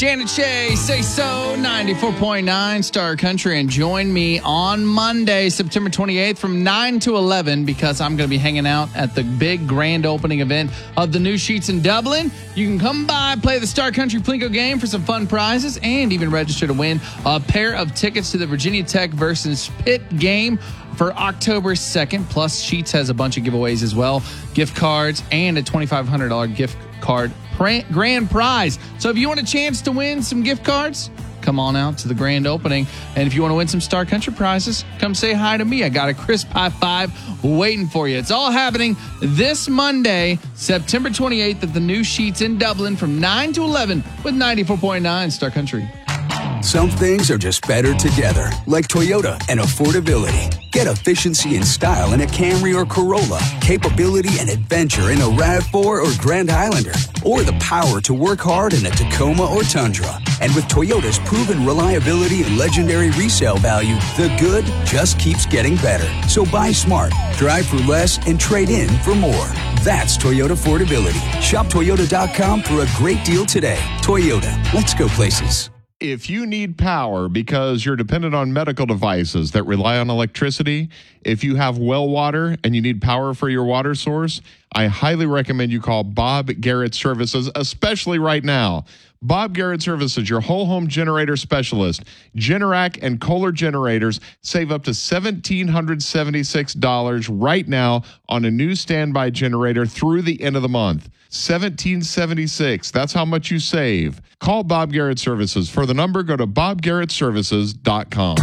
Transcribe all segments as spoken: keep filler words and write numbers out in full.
Dan and Shay, say so, ninety-four point nine Star Country, and join me on Monday, September twenty-eighth from nine to eleven because I'm going to be hanging out at the big grand opening event of the new Sheetz in Dublin. You can come by, play the Star Country Plinko game for some fun prizes, and even register to win a pair of tickets to the Virginia Tech versus Pitt game for October second. Plus, Sheetz has a bunch of giveaways as well, gift cards, and a twenty-five hundred dollars gift card grand prize. So if you want a chance to win some gift cards, come on out to the grand opening. And if you want to win some Star Country prizes, come say hi to me. I got a crisp high five waiting for you. It's all happening this Monday, September twenty-eighth at the new Sheetz in Dublin from nine to eleven with ninety-four point nine Star Country. Some things are just better together, like Toyota and affordability. Get efficiency and style in a Camry or Corolla, capability and adventure in a RAV four or Grand Highlander, or the power to work hard in a Tacoma or Tundra. And with Toyota's proven reliability and legendary resale value, the good just keeps getting better. So buy smart, drive for less, and trade in for more. That's Toyota affordability. Shop Toyota dot com for a great deal today. Toyota, let's go places. If you need power because you're dependent on medical devices that rely on electricity, if you have well water and you need power for your water source, I highly recommend you call Bob Garrett Services, especially right now. Bob Garrett Services, your whole home generator specialist. Generac and Kohler generators save up to one thousand seven hundred seventy-six dollars right now on a new standby generator through the end of the month. one thousand seven hundred seventy-six dollars. That's how much you save. Call Bob Garrett Services. For the number, go to bob garrett services dot com.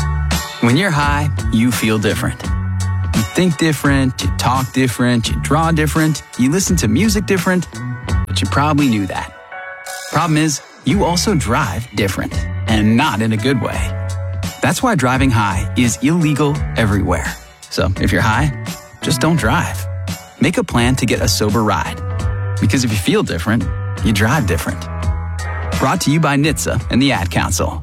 When you're high, you feel different. You think different, you talk different, you draw different, you listen to music different, but you probably knew that. Problem is, you also drive different, and not in a good way. That's why driving high is illegal everywhere. So if you're high, just don't drive. Make a plan to get a sober ride. Because if you feel different, you drive different. Brought to you by N H T S A and the Ad Council.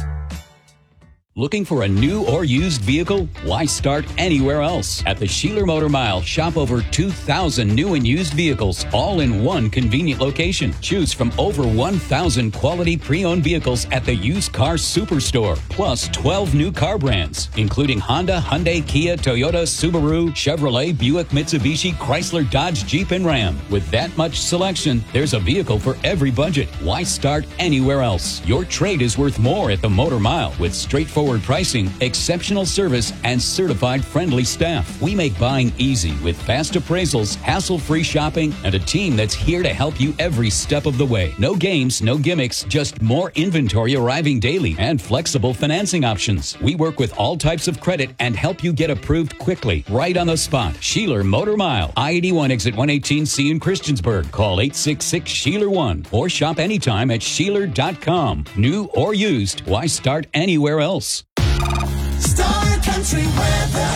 Looking for a new or used vehicle? Why start anywhere else? At the Sheeler Motor Mile, shop over two thousand new and used vehicles, all in one convenient location. Choose from over one thousand quality pre-owned vehicles at the Used Car Superstore, plus twelve new car brands, including Honda, Hyundai, Kia, Toyota, Subaru, Chevrolet, Buick, Mitsubishi, Chrysler, Dodge, Jeep, and Ram. With that much selection, there's a vehicle for every budget. Why start anywhere else? Your trade is worth more at the Motor Mile with straightforward pricing, exceptional service, and certified friendly staff. We make buying easy with fast appraisals, hassle-free shopping, and a team that's here to help you every step of the way. No games, no gimmicks, just more inventory arriving daily and flexible financing options. We work with all types of credit and help you get approved quickly, right on the spot. Sheeler Motor Mile, I eighty-one exit one eighteen C in Christiansburg. Call eight six six, Sheeler one or shop anytime at Sheeler dot com. New or used, why start anywhere else? Star Country weather.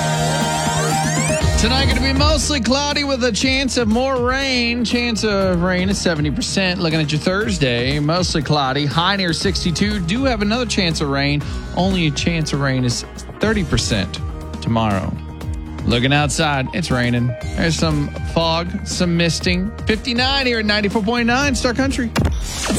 Tonight going to be mostly cloudy with a chance of more rain. Chance of rain is seventy percent. Looking at your Thursday, mostly cloudy. High near sixty-two. Do have another chance of rain. Only a chance of rain is thirty percent tomorrow. Looking outside, it's raining. There's some fog, some misting. fifty-nine here at ninety-four point nine Star Country.